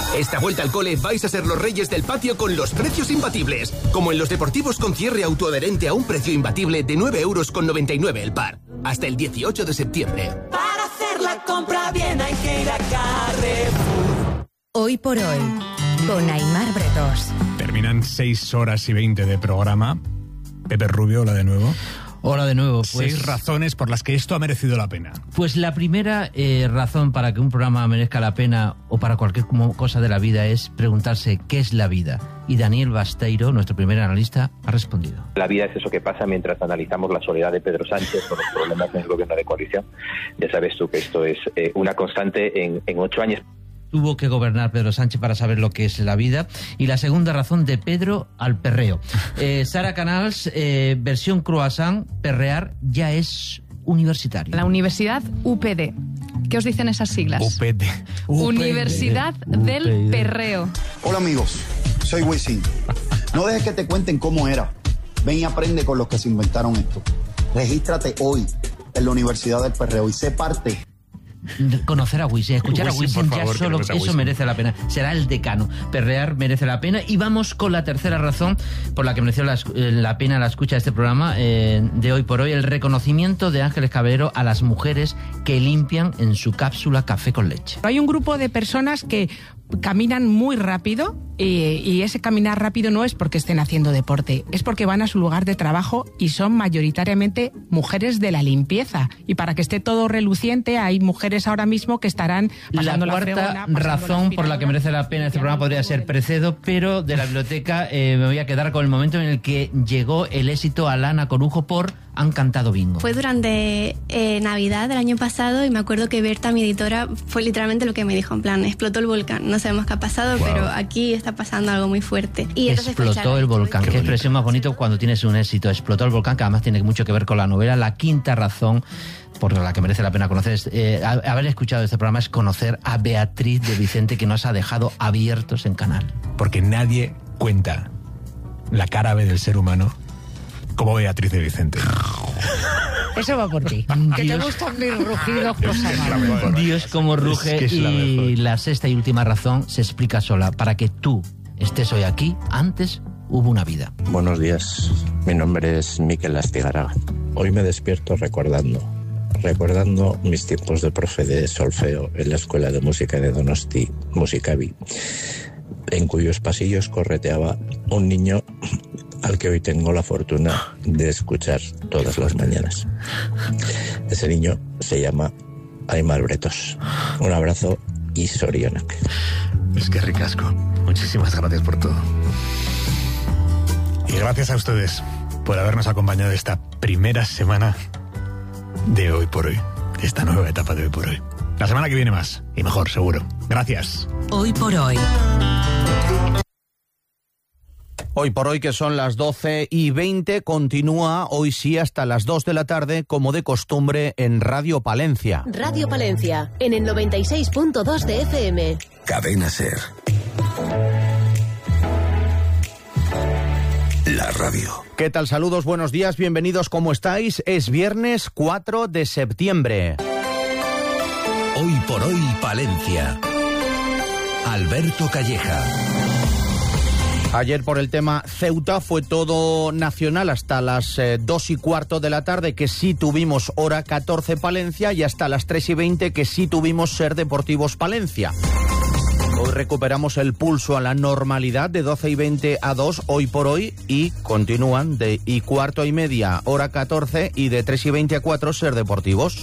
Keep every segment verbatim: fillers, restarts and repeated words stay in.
Esta vuelta al cole vais a ser los reyes del patio con los precios imbatibles. Como en los deportivos con cierre autoadherente a un precio imbatible de nueve euros con noventa y nueve el par. Hasta el dieciocho de septiembre. Para hacer la compra bien hay que ir a Carrefour. Hoy por hoy, con Aimar Bretos. Terminan seis horas y veinte de programa. Pepe Rubio, hola de nuevo. Hola de nuevo. Pues, Seis razones por las que esto ha merecido la pena. Pues la primera eh, razón para que un programa merezca la pena o para cualquier cosa de la vida es preguntarse qué es la vida. Y Daniel Basteiro, nuestro primer analista, ha respondido. La vida es eso que pasa mientras analizamos la soledad de Pedro Sánchez con los problemas en el gobierno de coalición. Ya sabes tú que esto es eh, una constante en, en ocho años. Tuvo que gobernar Pedro Sánchez para saber lo que es la vida. Y la segunda razón, de Pedro al perreo. Eh, Sara Canals, eh, versión croissant, perrear ya es universitario. La Universidad U P D. ¿Qué os dicen esas siglas? U P D. Universidad U P D. del Perreo. Hola amigos, soy Wisin. No dejes que te cuenten cómo era. Ven y aprende con los que se inventaron esto. Regístrate hoy en la Universidad del Perreo y sé parte. Conocer a Wisin, escuchar Wisin, a Wisin, por favor, ya solo a eso Wisin. merece la pena. Será el decano. Perrear merece la pena. Y vamos con la tercera razón por la que mereció la, la pena la escucha de este programa eh, de hoy por hoy, el reconocimiento de Ángeles Caballero a las mujeres que limpian en su cápsula café con leche. Hay un grupo de personas que caminan muy rápido y, y ese caminar rápido no es porque estén haciendo deporte, es porque van a su lugar de trabajo y son mayoritariamente mujeres de la limpieza. Y para que esté todo reluciente, hay mujeres ahora mismo que estarán pasando la la cuarta fregona, pasando razón la por la que merece la pena este programa podría ser Precedo, pero de la biblioteca eh, me voy a quedar con el momento en el que llegó el éxito a Lana Corujo por Han cantado bingo. Fue durante eh, Navidad del año pasado y me acuerdo que Berta, mi editora, fue literalmente lo que me dijo, en plan, explotó el volcán. No sabemos qué ha pasado, wow. pero aquí está pasando algo muy fuerte. Y entonces explotó el volcán. Qué, qué expresión más bonito cuando tienes un éxito. Explotó el volcán, que además tiene mucho que ver con la novela. La quinta razón por la que merece la pena conocer, es, eh, haber escuchado este programa es conocer a Beatriz de Vicente, que nos ha dejado abiertos en canal. Porque nadie cuenta la cara B del ser humano como Beatriz de Vicente. Eso va por ti. Que te gustan mis rugidos, cosa mala. Dios como ruge. Es que es la y la sexta y última razón se explica sola. Para que tú estés hoy aquí, antes hubo una vida. Buenos días, mi nombre es Miquel Astigarraga. Hoy me despierto recordando, recordando mis tiempos de profe de solfeo en la Escuela de Música de Donosti, Musicavi, en cuyos pasillos correteaba un niño al que hoy tengo la fortuna de escuchar todas las mañanas. Ese niño se llama Aimar Bretos. Un abrazo y sorionak. Es que ricasco. Muchísimas gracias por todo. Y gracias a ustedes por habernos acompañado esta primera semana de Hoy por Hoy, esta nueva etapa de Hoy por Hoy. La semana que viene más, y mejor, seguro. Gracias. Hoy por Hoy. Hoy por hoy, que son las doce y veinte, continúa hoy sí hasta las dos de la tarde, como de costumbre, en Radio Palencia. Radio Palencia, en el noventa y seis punto dos de F M. Cadena Ser. La radio. ¿Qué tal? Saludos, buenos días, bienvenidos, ¿cómo estáis? Es viernes cuatro de septiembre. Hoy por hoy, Palencia. Alberto Calleja. Ayer por el tema Ceuta fue todo nacional hasta las eh, dos y cuarto de la tarde, que sí tuvimos hora catorce Palencia, y hasta las tres y veinte que sí tuvimos Ser Deportivos Palencia. Hoy recuperamos el pulso a la normalidad de doce y veinte a dos hoy por hoy, y continúan de y cuarto y media hora catorce y de tres y veinte a cuatro Ser Deportivos.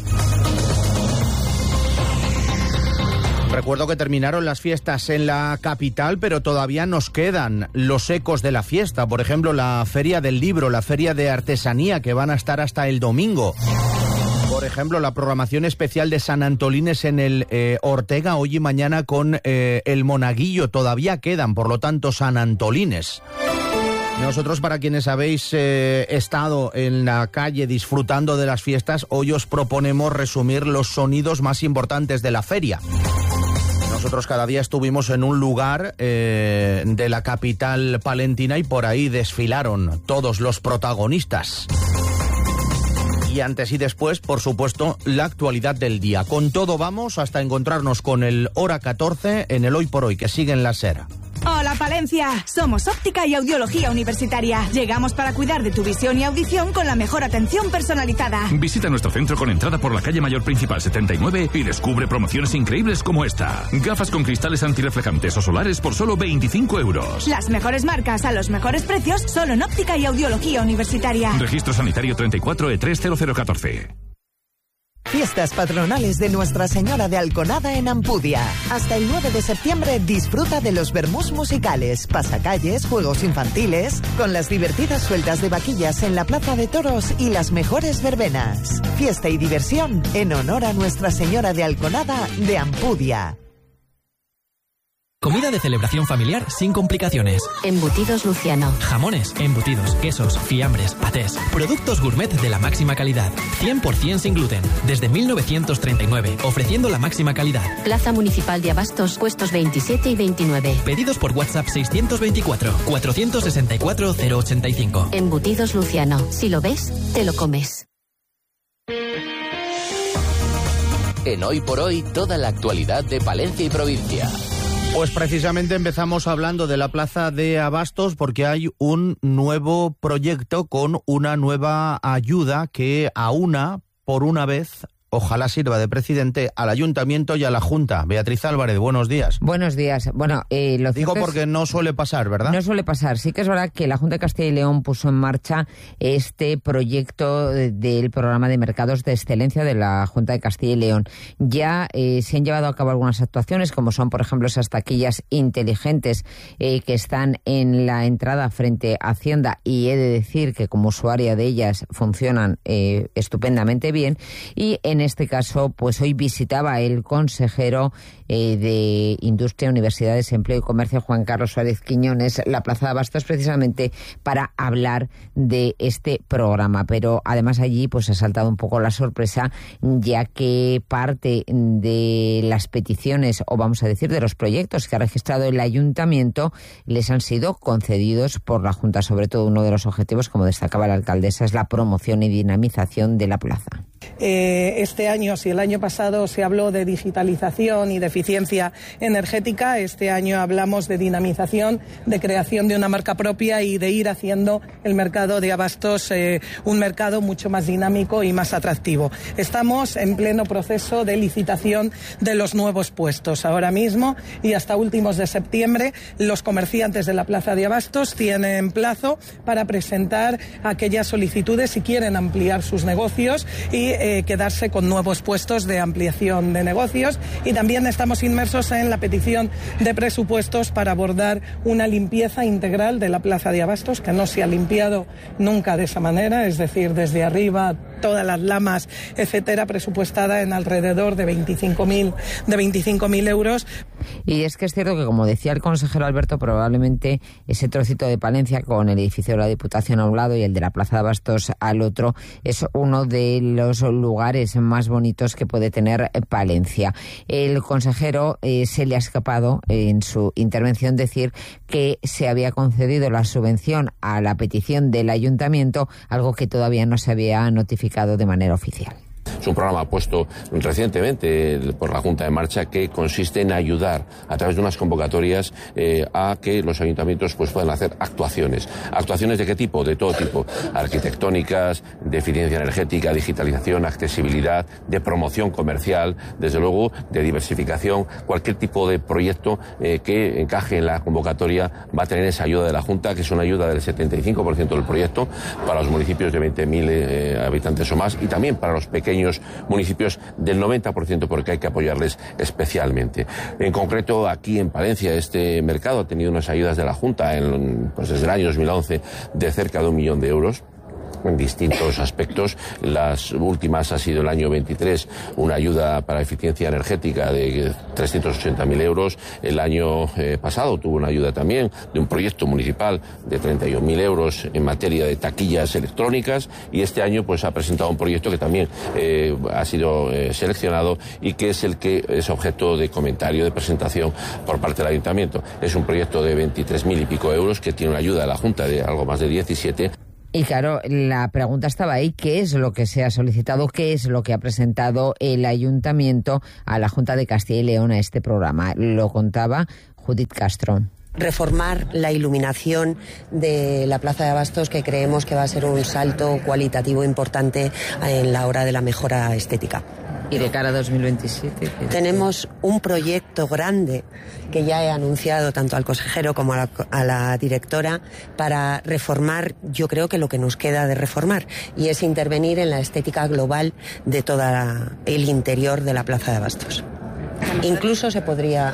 Recuerdo que terminaron las fiestas en la capital, pero todavía nos quedan los ecos de la fiesta. Por ejemplo, la Feria del Libro, la Feria de Artesanía, que van a estar hasta el domingo. Por ejemplo, la programación especial de San Antolines en el eh, Ortega, hoy y mañana con eh, el Monaguillo. Todavía quedan, por lo tanto, San Antolines. Nosotros, para quienes habéis eh, estado en la calle disfrutando de las fiestas, hoy os proponemos resumir los sonidos más importantes de la feria. Nosotros cada día estuvimos en un lugar eh, de la capital palentina y por ahí desfilaron todos los protagonistas. y antes y después, por supuesto, la actualidad del día. Con todo vamos hasta encontrarnos con el Hora catorce en el Hoy por Hoy, que sigue en la SER. Hola Palencia, somos Óptica y Audiología Universitaria. Llegamos para cuidar de tu visión y audición con la mejor atención personalizada. Visita nuestro centro con entrada por la calle Mayor Principal setenta y nueve y descubre promociones increíbles como esta. Gafas con cristales antirreflejantes o solares por solo veinticinco euros. Las mejores marcas a los mejores precios solo en Óptica y Audiología Universitaria. Registro sanitario treinta y cuatro E tres cero cero catorce. Fiestas patronales de Nuestra Señora de Alconada en Ampudia. Hasta el nueve de septiembre disfruta de los vermús musicales, pasacalles, juegos infantiles, con las divertidas sueltas de vaquillas en la Plaza de Toros y las mejores verbenas. Fiesta y diversión en honor a Nuestra Señora de Alconada de Ampudia. Comida de celebración familiar sin complicaciones. Embutidos Luciano. Jamones, embutidos, quesos, fiambres, patés. Productos gourmet de la máxima calidad. cien por ciento sin gluten. Desde mil novecientos treinta y nueve, ofreciendo la máxima calidad. Plaza Municipal de Abastos, puestos veintisiete y veintinueve. Pedidos por WhatsApp seiscientos veinticuatro, cuatrocientos sesenta y cuatro, cero ochenta y cinco. Embutidos Luciano. Si lo ves, te lo comes. En Hoy por Hoy, toda la actualidad de Palencia y provincia. Pues precisamente empezamos hablando de la Plaza de Abastos porque hay un nuevo proyecto con una nueva ayuda que aúna por una vez, ojalá sirva de precedente, al Ayuntamiento y a la Junta. Beatriz Álvarez, buenos días. Buenos días. Bueno, eh, lo Digo cierto porque es, no suele pasar, ¿verdad? No suele pasar. Sí que es verdad que la Junta de Castilla y León puso en marcha este proyecto del programa de mercados de excelencia de la Junta de Castilla y León. Ya eh, se han llevado a cabo algunas actuaciones, como son, por ejemplo, esas taquillas inteligentes eh, que están en la entrada frente a Hacienda, y he de decir que como usuaria de ellas funcionan eh, estupendamente bien. Y en este caso, pues hoy visitaba el consejero eh, de Industria, Universidades, Empleo y Comercio, Juan Carlos Suárez Quiñones, la Plaza de Abastos, precisamente para hablar de este programa. Pero además allí pues ha saltado un poco la sorpresa, ya que parte de las peticiones, o vamos a decir de los proyectos que ha registrado el Ayuntamiento, les han sido concedidos por la Junta. Sobre todo uno de los objetivos, como destacaba la alcaldesa, es la promoción y dinamización de la plaza. Eh, este año, si el año pasado se habló de digitalización y de eficiencia energética, este año hablamos de dinamización, de creación de una marca propia y de ir haciendo el mercado de Abastos eh, un mercado mucho más dinámico y más atractivo. Estamos en pleno proceso de licitación de los nuevos puestos ahora mismo, y hasta últimos de septiembre los comerciantes de la Plaza de Abastos tienen plazo para presentar aquellas solicitudes si quieren ampliar sus negocios y Eh, quedarse con nuevos puestos de ampliación de negocios. Y también estamos inmersos en la petición de presupuestos para abordar una limpieza integral de la Plaza de Abastos, que no se ha limpiado nunca de esa manera, es decir, desde arriba todas las lamas, etcétera, presupuestada en alrededor de veinticinco mil de veinticinco mil euros. Y es que es cierto que, como decía el consejero Alberto, probablemente ese trocito de Palencia, con el edificio de la Diputación a un lado y el de la Plaza de Abastos al otro, es uno de los lugares más bonitos que puede tener Palencia. El consejero eh, se le ha escapado eh, en su intervención decir que se había concedido la subvención a la petición del Ayuntamiento, algo que todavía no se había notificado de manera oficial. Es un programa puesto recientemente por la Junta en marcha que consiste en ayudar a través de unas convocatorias eh, a que los ayuntamientos pues puedan hacer actuaciones. ¿Actuaciones de qué tipo? De todo tipo. Arquitectónicas, de eficiencia energética, digitalización, accesibilidad, de promoción comercial, desde luego de diversificación. Cualquier tipo de proyecto eh, que encaje en la convocatoria va a tener esa ayuda de la Junta, que es una ayuda del setenta y cinco por ciento del proyecto para los municipios de veinte mil eh, habitantes o más, y también para los pequeños municipios del noventa por ciento, porque hay que apoyarles especialmente. En concreto, aquí en Palencia, este mercado ha tenido unas ayudas de la Junta en, pues desde el año dos mil once de cerca de un millón de euros. En distintos aspectos. Las últimas ha sido el año veintitrés, una ayuda para eficiencia energética de trescientos ochenta mil euros. El año eh, pasado tuvo una ayuda también de un proyecto municipal de treinta y un mil euros en materia de taquillas electrónicas, y este año pues ha presentado un proyecto que también eh, ha sido eh, seleccionado y que es el que es objeto de comentario, de presentación por parte del Ayuntamiento. Es un proyecto de veintitrés mil y pico euros que tiene una ayuda de la Junta de algo más de diecisiete. Y claro, la pregunta estaba ahí, ¿qué es lo que se ha solicitado? ¿Qué es lo que ha presentado el Ayuntamiento a la Junta de Castilla y León a este programa? Lo contaba Judith Castro. Reformar la iluminación de la Plaza de Abastos, que creemos que va a ser un salto cualitativo importante en la hora de la mejora estética. ¿Y de cara a dos mil veintisiete? Tenemos un proyecto grande que ya he anunciado tanto al consejero como a la, a la directora para reformar, yo creo que lo que nos queda de reformar, y es intervenir en la estética global de todo el interior de la Plaza de Abastos. Incluso se podría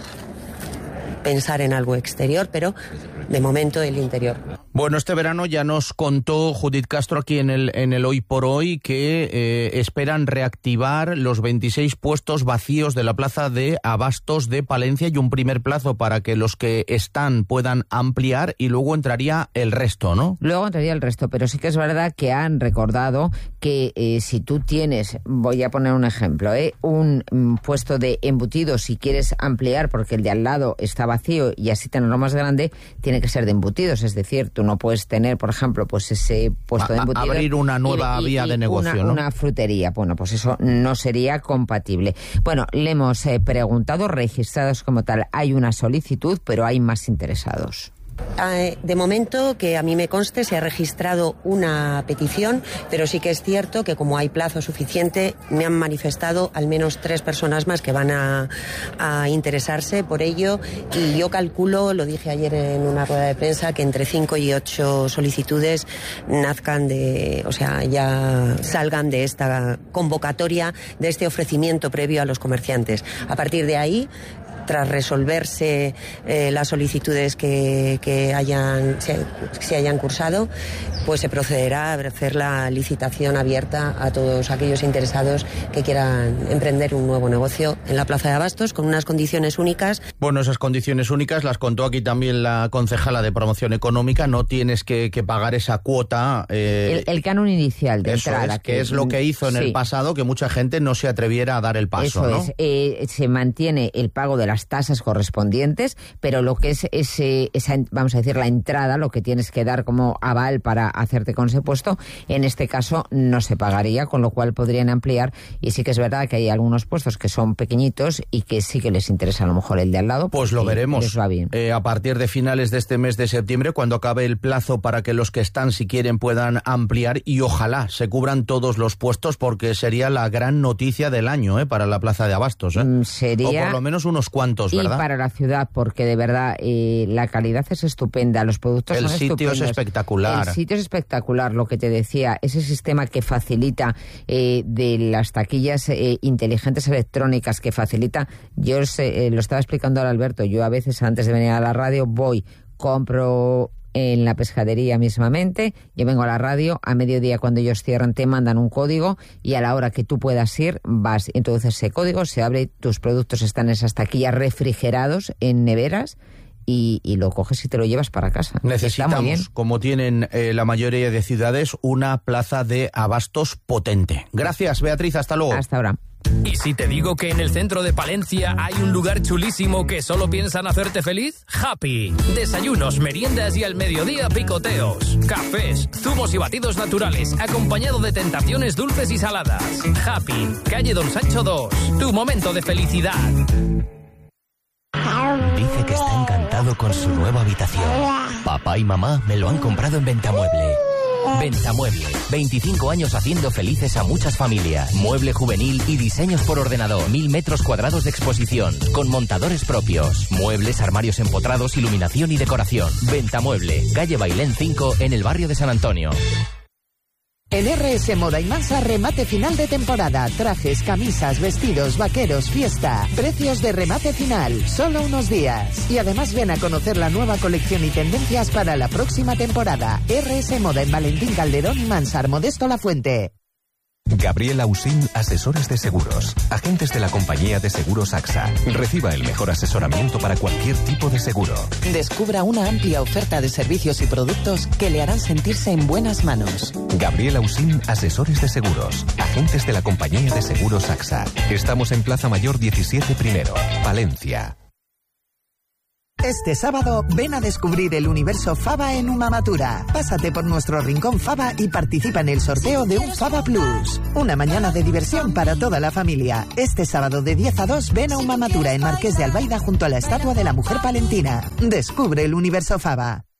pensar en algo exterior, pero de momento el interior. Bueno, este verano ya nos contó Judith Castro aquí en el, en el Hoy por Hoy que eh, esperan reactivar los veintiséis puestos vacíos de la Plaza de Abastos de Palencia y un primer plazo para que los que están puedan ampliar, y luego entraría el resto, ¿no? Luego entraría el resto, pero sí que es verdad que han recordado que eh, si tú tienes, voy a poner un ejemplo, ¿eh? un um, puesto de embutidos, si quieres ampliar porque el de al lado está vacío y así tenerlo más grande, tiene que ser de embutidos, es decir, tú no puedes tener, por ejemplo, pues ese puesto a, de embutidos. Abrir una nueva y, y, vía y de negocio, una, ¿no? Una frutería, bueno, pues eso no sería compatible. Bueno, le hemos eh, preguntado, registrados como tal, hay una solicitud, pero hay más interesados. De momento, que a mí me conste, se ha registrado una petición, pero sí que es cierto que como hay plazo suficiente, me han manifestado al menos tres personas más que van a, a interesarse por ello, y yo calculo, lo dije ayer en una rueda de prensa, que entre cinco y ocho solicitudes nazcan de, o sea, ya salgan de esta convocatoria, de este ofrecimiento previo a los comerciantes. A partir de ahí, tras resolverse eh, las solicitudes que, que hayan, se, se hayan cursado, pues se procederá a hacer la licitación abierta a todos aquellos interesados que quieran emprender un nuevo negocio en la Plaza de Abastos con unas condiciones únicas. Bueno, esas condiciones únicas las contó aquí también la concejala de Promoción Económica. No tienes que, que pagar esa cuota. Eh, el, el canon inicial de eso entrada. Es, que, que es lo que hizo en sí. el pasado, que mucha gente no se atreviera a dar el paso. Eso ¿no? es. Eh, se mantiene el pago de las tasas correspondientes, pero lo que es ese, esa, vamos a decir, la entrada, lo que tienes que dar como aval para hacerte con ese puesto, en este caso no se pagaría, con lo cual podrían ampliar, y sí que es verdad que hay algunos puestos que son pequeñitos y que sí que les interesa a lo mejor el de al lado. Pues lo veremos. Les va bien. Eh, a partir de finales de este mes de septiembre, cuando acabe el plazo para que los que están, si quieren, puedan ampliar, y ojalá se cubran todos los puestos, porque sería la gran noticia del año eh, para la Plaza de Abastos. ¿eh? Mm, sería... O por lo menos unos cuantos, ¿verdad? Y para la ciudad, porque de verdad eh, la calidad es estupenda, los productos el son estupendos. El sitio es espectacular. El sitio es espectacular, lo que te decía, ese sistema que facilita eh, de las taquillas eh, inteligentes electrónicas, que facilita, yo sé, eh, lo estaba explicando ahora Alberto, yo a veces antes de venir a la radio voy, compro en la pescadería mismamente, yo vengo a la radio, a mediodía cuando ellos cierran te mandan un código y a la hora que tú puedas ir vas, entonces ese código se abre, tus productos están en esas taquillas refrigerados en neveras y, y lo coges y te lo llevas para casa. Necesitamos, como tienen eh, la mayoría de ciudades, una plaza de abastos potente. Gracias, Beatriz, hasta luego. Hasta ahora. ¿Y si te digo que en el centro de Palencia hay un lugar chulísimo que solo piensan hacerte feliz? Happy. Desayunos, meriendas y al mediodía picoteos. Cafés, zumos y batidos naturales, acompañado de tentaciones dulces y saladas. Happy. Calle Don Sancho dos. Tu momento de felicidad. Dice que está encantado con su nueva habitación. Papá y mamá me lo han comprado en Ventamueble. Ventamueble, veinticinco años haciendo felices a muchas familias. Mueble juvenil y diseños por ordenador. Mil metros cuadrados de exposición, con montadores propios. Muebles, armarios empotrados, iluminación y decoración. Ventamueble, calle Bailén cinco, en el barrio de San Antonio. En R S Moda y Mansa, remate final de temporada. Trajes, camisas, vestidos, vaqueros, fiesta. Precios de remate final, solo unos días. Y además ven a conocer la nueva colección y tendencias para la próxima temporada. R S Moda en Valentín Calderón y Mansar, Modesto La Fuente. Gabriela Usín, asesores de seguros, agentes de la compañía de seguros A X A. Reciba el mejor asesoramiento para cualquier tipo de seguro. Descubra una amplia oferta de servicios y productos que le harán sentirse en buenas manos. Gabriela Usín, asesores de seguros, agentes de la compañía de seguros A X A. Estamos en Plaza Mayor diecisiete Primero, Palencia. Este sábado ven a descubrir el universo Faba en Umamatura. Pásate por nuestro rincón Faba y participa en el sorteo de un Faba Plus. Una mañana de diversión para toda la familia. Este sábado de diez a dos ven a Umamatura en Marqués de Albaida junto a la estatua de la mujer palentina. Descubre el universo Faba.